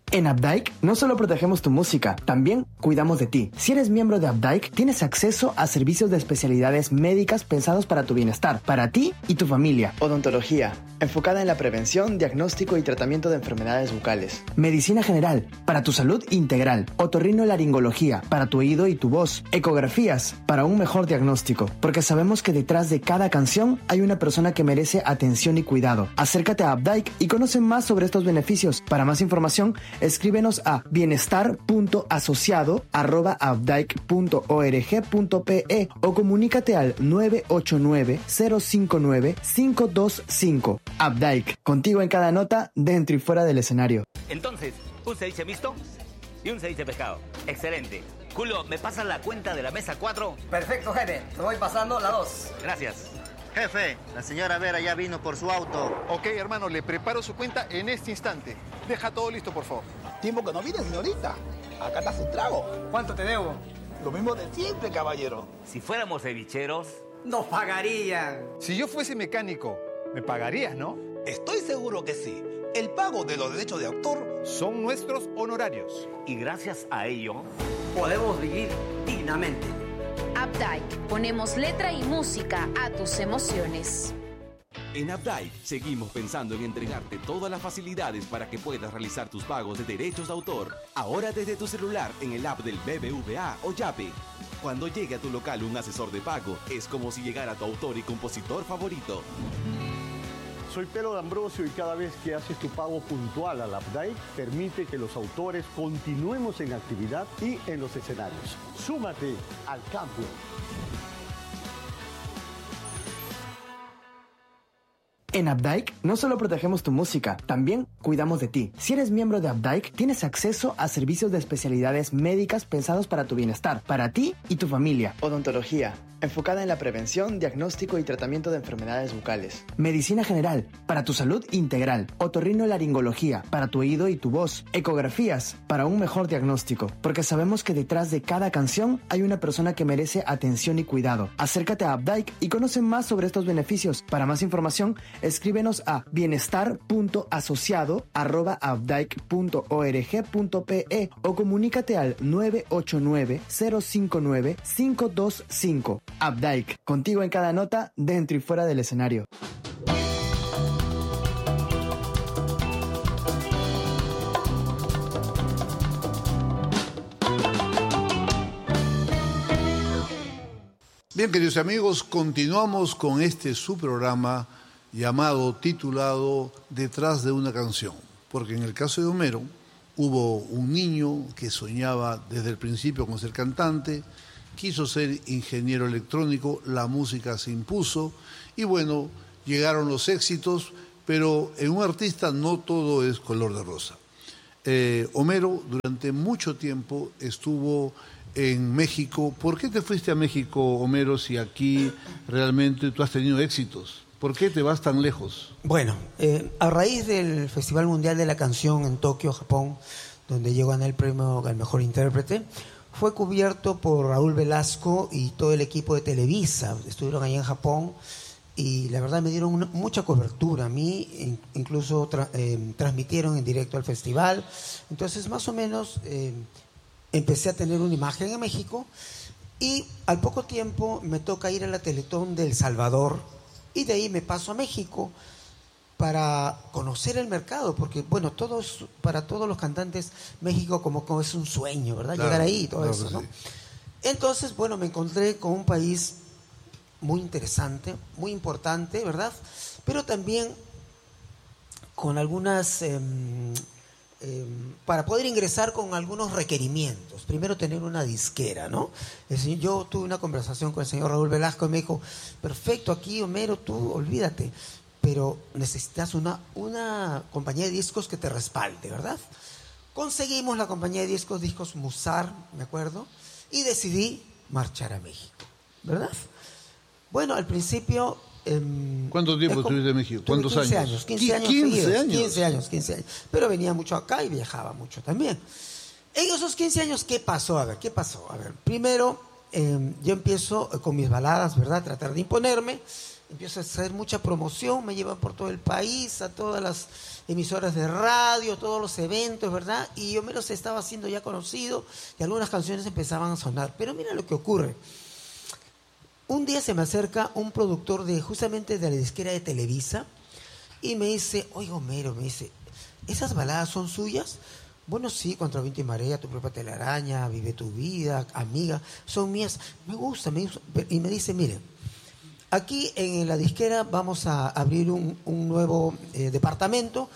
En Updike no solo protegemos tu música, también cuidamos de ti. Si eres miembro de Updike, tienes acceso a servicios de especialidades médicas pensados para tu bienestar, para ti y tu familia. Odontología, enfocada en la prevención, diagnóstico y tratamiento de enfermedades bucales. Medicina general, para tu salud integral. Otorrinolaringología, para tu oído y tu voz. Ecografías, para un mejor diagnóstico. Porque sabemos que detrás de cada canción hay una persona que merece atención y cuidado. Acércate a Updike y conoce más sobre estos beneficios. Para más información, escríbenos a bienestar.asociado@updike.org.pe o comunícate al 989-059-525. Updike, contigo en cada nota, dentro y fuera del escenario. Entonces, un ceviche mixto y un ceviche pescado. Excelente. Julio, ¿me pasas la cuenta de la mesa 4? Perfecto, jefe. Te voy pasando la 2. Gracias. Jefe, la señora Vera ya vino por su auto. Ok, hermano, le preparo su cuenta en este instante. Deja todo listo, por favor. Tiempo que no viene, señorita. Acá está su trago. ¿Cuánto te debo? Lo mismo de siempre, caballero. Si fuéramos cevicheros... Nos pagarían. Si yo fuese mecánico, me pagarías, ¿no? Estoy seguro que sí. El pago de los derechos de autor son nuestros honorarios. Y gracias a ello... podemos vivir dignamente. Updike, ponemos letra y música a tus emociones. En Updike seguimos pensando en entregarte todas las facilidades para que puedas realizar tus pagos de derechos de autor. Ahora desde tu celular en el app del BBVA o Yape. Cuando llegue a tu local un asesor de pago, es como si llegara tu autor y compositor favorito. Soy Pedro D'Ambrosio y cada vez que haces tu pago puntual al Updike, permite que los autores continuemos en actividad y en los escenarios. Súmate al cambio. En Updike no solo protegemos tu música, también cuidamos de ti. Si eres miembro de Updike, tienes acceso a servicios de especialidades médicas pensados para tu bienestar, para ti y tu familia. Odontología, enfocada en la prevención, diagnóstico y tratamiento de enfermedades bucales. Medicina general, para tu salud integral. Otorrinolaringología, para tu oído y tu voz. Ecografías, para un mejor diagnóstico. Porque sabemos que detrás de cada canción hay una persona que merece atención y cuidado. Acércate a Updike y conoce más sobre estos beneficios. Para más información, escríbenos a bienestar.asociado@updike.org.pe o comunícate al 989-059-525. Updike, contigo en cada nota, dentro y fuera del escenario. Bien, queridos amigos, continuamos con este su programa titulado Detrás de una canción, porque en el caso de Homero hubo un niño que soñaba desde el principio con ser cantante, quiso ser ingeniero electrónico, la música se impuso y bueno, llegaron los éxitos, pero en un artista no todo es color de rosa. Homero durante mucho tiempo estuvo en México. ¿Por qué te fuiste a México, Homero, si aquí realmente tú has tenido éxitos? ¿Por qué te vas tan lejos? Bueno, a raíz del Festival Mundial de la Canción en Tokio, Japón, donde yo gané el premio al mejor intérprete, fue cubierto por Raúl Velasco y todo el equipo de Televisa. Estuvieron allá en Japón y la verdad me dieron mucha cobertura. A mí incluso transmitieron en directo al festival. Entonces, más o menos, empecé a tener una imagen en México y al poco tiempo me toca ir a la Teletón de El Salvador y de ahí me paso a México para conocer el mercado, porque bueno, para todos los cantantes México como es un sueño, ¿verdad? Claro, llegar ahí y todo eso, ¿no? Sí. Entonces, bueno, me encontré con un país muy interesante, muy importante, ¿verdad? Pero también con algunas para poder ingresar con algunos requerimientos. Primero, tener una disquera, ¿no? Yo tuve una conversación con el señor Raúl Velasco y me dijo, perfecto, aquí, Homero, tú olvídate, pero necesitas una compañía de discos que te respalde, ¿verdad? Conseguimos la compañía de discos Musar, me acuerdo, y decidí marchar a México, ¿verdad? Bueno, al principio... ¿Cuánto tiempo estuviste en México? ¿Cuántos años? 15 años. Pero venía mucho acá y viajaba mucho también. En esos 15 años, ¿qué pasó? A ver, primero, yo empiezo con mis baladas, ¿verdad? Tratar de imponerme. empiezo a hacer mucha promoción, me llevan por todo el país, a todas las emisoras de radio, todos los eventos, ¿verdad? Y Homero se estaba haciendo ya conocido y algunas canciones empezaban a sonar. Pero mira lo que ocurre. Un día se me acerca un productor justamente de la disquera de Televisa y me dice, oiga Homero, me dice, ¿esas baladas son suyas? Bueno, sí, Contra Viento y Marea, Tu propia telaraña, Vive tu vida, Amiga, son mías. Me gusta. Y me dice, mire, aquí en la disquera vamos a abrir un nuevo departamento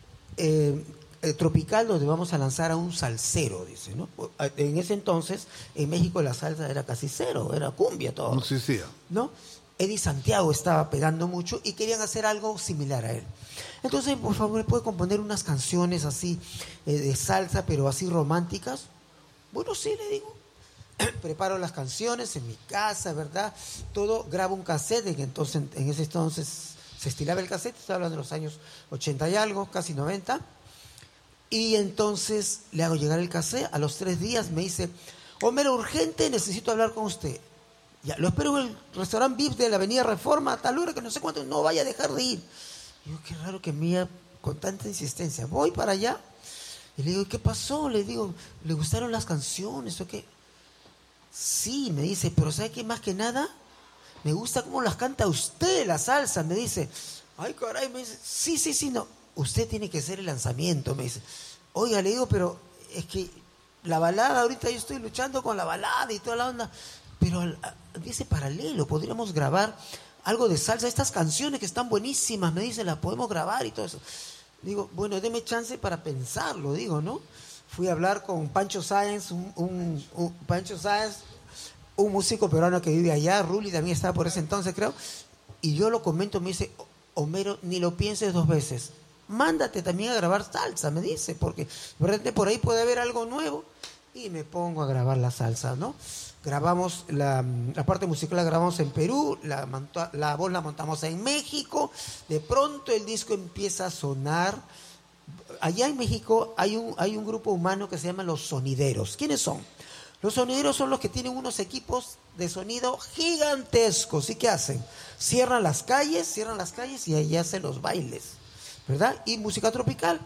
tropical donde vamos a lanzar a un salsero, dice, ¿no? En ese entonces, en México la salsa era casi cero, era cumbia todo. No existía. ¿No? Eddie Santiago estaba pegando mucho y querían hacer algo similar a él. Entonces, por favor, ¿me puede componer unas canciones así de salsa, pero así románticas? Bueno, sí, le digo. Preparo las canciones en mi casa, ¿verdad? Todo, grabo un cassette, en ese entonces se estilaba el cassette, estoy hablando de los años 80 y algo, casi 90. Y entonces le hago llegar el cassette, a los 3 días me dice, Homero, urgente, necesito hablar con usted. Ya, lo espero en el restaurante VIP de la Avenida Reforma, a tal hora que no sé cuánto, no vaya a dejar de ir. Digo, qué raro que Mía, con tanta insistencia, voy para allá. Y le digo, ¿qué pasó? Le digo, ¿le gustaron las canciones o qué? Sí, me dice, pero ¿sabe qué? Más que nada, me gusta cómo las canta usted, la salsa, me dice. Ay, caray, me dice, sí, no. Usted tiene que hacer el lanzamiento, me dice. Oiga, le digo, pero es que la balada, ahorita yo estoy luchando con la balada y toda la onda. Pero dice paralelo, podríamos grabar algo de salsa, estas canciones que están buenísimas, me dice, las podemos grabar y todo eso. Digo, bueno, deme chance para pensarlo, digo, ¿no? Fui a hablar con Pancho Sáenz, Pancho Sáenz, un músico peruano que vive allá, Ruli también estaba por ese entonces, creo, y yo lo comento, me dice, Homero, ni lo pienses 2 veces, mándate también a grabar salsa, me dice, porque de repente por ahí puede haber algo nuevo, y me pongo a grabar la salsa, ¿no? Grabamos la parte musical, la grabamos en Perú, la voz la montamos en México, de pronto el disco empieza a sonar. Allá en México hay un grupo humano que se llama Los Sonideros. ¿Quiénes son? Los sonideros son los que tienen unos equipos de sonido gigantescos. ¿Y qué hacen? Cierran las calles y ahí hacen los bailes, ¿verdad? Y música tropical.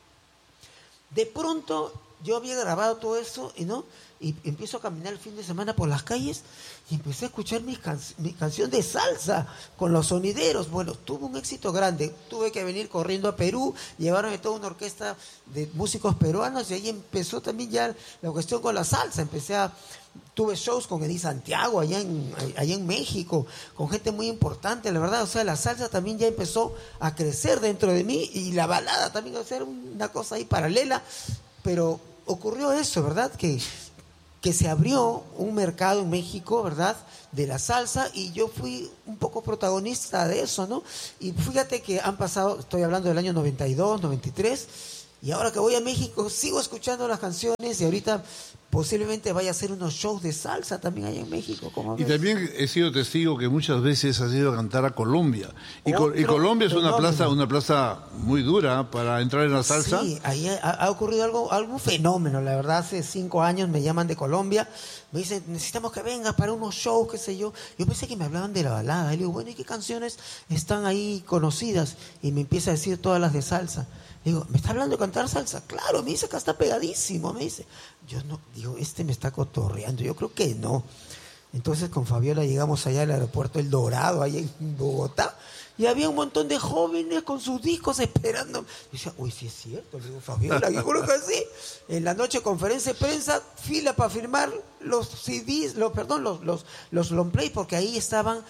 De pronto yo había grabado todo eso, ¿no? Y empiezo a caminar el fin de semana por las calles y empecé a escuchar mi canción de salsa con Los Sonideros. Bueno, tuvo un éxito grande. Tuve que venir corriendo a Perú, llevarme toda una orquesta de músicos peruanos y ahí empezó también ya la cuestión con la salsa. Tuve shows con Eddie Santiago allá en México, con gente muy importante, la verdad. O sea, la salsa también ya empezó a crecer dentro de mí y la balada también va a ser una cosa ahí paralela. Pero ocurrió eso, ¿verdad? Que se abrió un mercado en México, ¿verdad?, de la salsa, y yo fui un poco protagonista de eso, ¿no? Y fíjate que han pasado, estoy hablando del año 92, 93, y ahora que voy a México sigo escuchando las canciones y ahorita posiblemente vaya a hacer unos shows de salsa también allá en México. Y también he sido testigo que muchas veces has ido a cantar a Colombia. Y Colombia es una plaza muy dura para entrar en la salsa. Sí, ahí ha ocurrido algún fenómeno, la verdad. Hace 5 años me llaman de Colombia, me dicen, necesitamos que vengas para unos shows, qué sé yo. Yo pensé que me hablaban de la balada. Y le digo, bueno, ¿y qué canciones están ahí conocidas? Y me empieza a decir todas las de salsa. Digo, ¿me está hablando de cantar salsa? Claro, me dice, acá está pegadísimo, me dice. Yo no, digo, me está cotorreando, yo creo que no. Entonces con Fabiola llegamos allá al aeropuerto El Dorado, allá en Bogotá, y había un montón de jóvenes con sus discos esperando. Y decía, uy, sí es cierto, le digo, Fabiola, yo creo que sí. En la noche conferencia de prensa, fila para firmar los CDs, los long play, porque ahí estaban,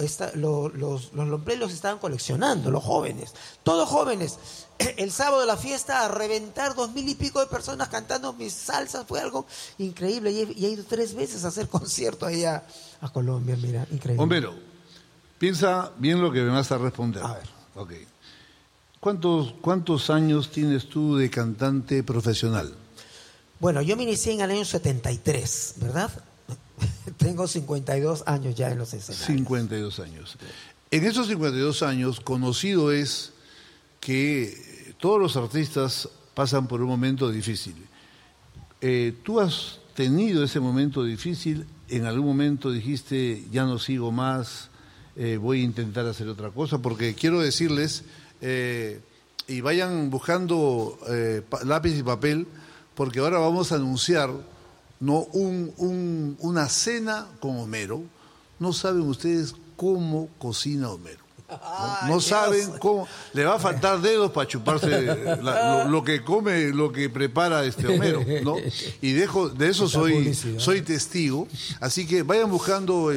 los long play los estaban coleccionando, los jóvenes, todos jóvenes. El sábado de la fiesta a reventar 2,000 y pico de personas cantando mis salsas, fue algo increíble. Y he ido 3 veces a hacer concierto allá a Colombia, mira, increíble. Homero, piensa bien lo que me vas a responder. A ver. Ok. ¿Cuántos años tienes tú de cantante profesional? Bueno, yo me inicié en el año 73, ¿verdad? Tengo 52 años ya en los escenarios. 52 años. En esos 52 años, conocido es que todos los artistas pasan por un momento difícil. ¿Tú has tenido ese momento difícil? ¿En algún momento dijiste, ya no sigo más? voy a intentar hacer otra cosa, porque quiero decirles, y vayan buscando lápiz y papel, porque ahora vamos a anunciar una cena con Homero. No saben ustedes cómo cocina Homero. No saben cómo. Le va a faltar dedos para chuparse lo que come, lo que prepara Homero, ¿no? Y de eso soy testigo. Así que vayan buscando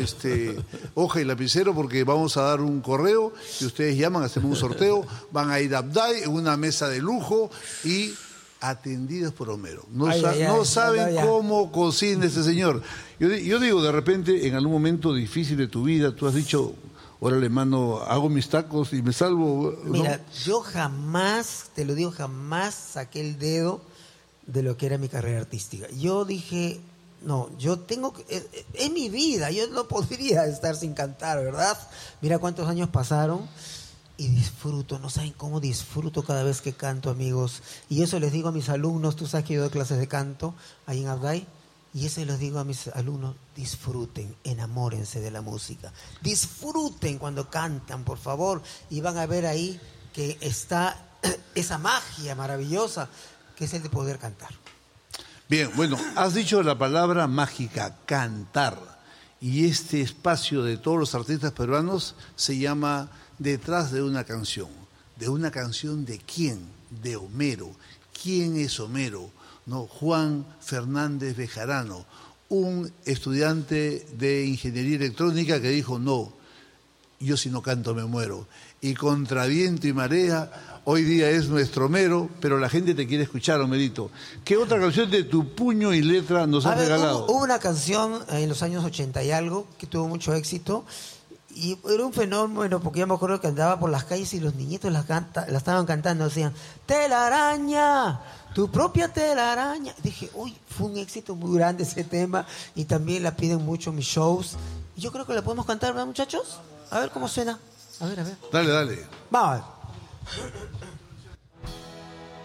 hoja y lapicero, porque vamos a dar un correo y ustedes llaman, hacemos un sorteo, van a ir a Abday en una mesa de lujo y atendidos por Homero. No saben cómo cocina este señor. Yo digo, de repente, en algún momento difícil de tu vida, tú has dicho: órale, mano, hago mis tacos y me salvo. ¿No? Mira, yo jamás, te lo digo, jamás saqué el dedo de lo que era mi carrera artística. Yo dije, no, yo tengo que... Es mi vida, yo no podría estar sin cantar, ¿verdad? Mira cuántos años pasaron y disfruto, no saben cómo disfruto cada vez que canto, amigos. Y eso les digo a mis alumnos, tú sabes que yo doy clases de canto ahí en Abday. Y eso les digo a mis alumnos: disfruten, enamórense de la música. Disfruten cuando cantan, por favor. Y van a ver ahí que está esa magia maravillosa que es el de poder cantar. Bien, bueno, has dicho la palabra mágica, cantar. Y este espacio de todos los artistas peruanos se llama Detrás de una canción. ¿De una canción de quién? De Homero. ¿Quién es Homero? No, Juan Fernández Bejarano, un estudiante de ingeniería electrónica que dijo: no, yo si no canto me muero. Y contra viento y marea, hoy día es nuestro Homero, pero la gente te quiere escuchar, Homerito. ¿Qué otra canción de tu puño y letra nos has regalado? Hubo una canción en los años 80 y algo que tuvo mucho éxito. Y era un fenómeno, porque yo me acuerdo que andaba por las calles y los niñitos la estaban cantando, decían: telaraña, tu propia telaraña. Dije, uy, fue un éxito muy grande ese tema, y también la piden mucho en mis shows. Y yo creo que la podemos cantar, ¿verdad, muchachos? A ver cómo suena. A ver. Dale. Vamos.